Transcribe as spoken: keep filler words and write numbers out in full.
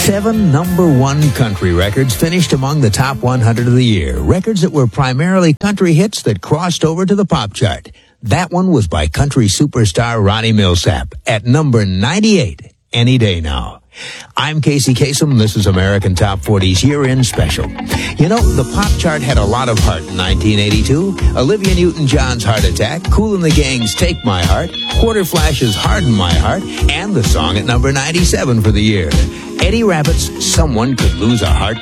Seven number one country records finished among the top one hundred of the year. Records that were primarily country hits that crossed over to the pop chart. That one was by country superstar Ronnie Milsap at number ninety-eight, Any Day Now. I'm Casey Kasem. This is American Top forty's year-end special. You know, the pop chart had a lot of heart in nineteen eighty-two. Olivia Newton-John's Heart Attack, Kool and the Gang's Take My Heart, Quarter Flash's Harden My Heart, and the song at number ninety-seven for the year. Eddie Rabbitt's Someone Could Lose a Heart